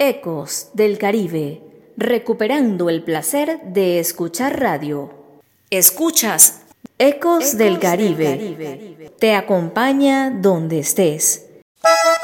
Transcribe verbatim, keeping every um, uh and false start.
Ecos del Caribe, recuperando el placer de escuchar radio. Escuchas Ecos, Ecos del, Caribe. del Caribe. Te acompaña donde estés.